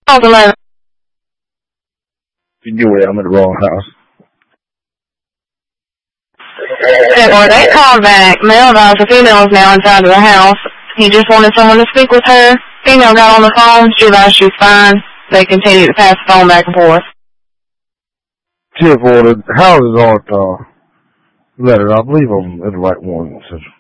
11. You get away, I'm at the wrong house. Or they called back. Male advised the female is now inside of the house. He just wanted someone to speak with her. Female got on the phone. She advised she was fine. They continued to pass the phone back and forth. 10-4, the houses aren't lettered. I believe I'm at the right one.